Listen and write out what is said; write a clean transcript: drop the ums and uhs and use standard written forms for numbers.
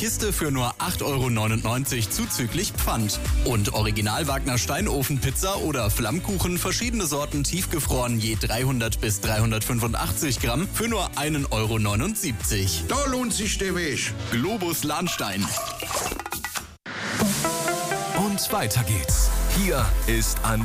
Kiste für nur 8,99 € zuzüglich Pfand. Und Original Wagner Steinofenpizza oder Flammkuchen, verschiedene Sorten tiefgefroren, je 300 bis 385 Gramm für nur 1,79 €. Da lohnt sich der Weg. Globus Lahnstein. Und weiter geht's. Hier ist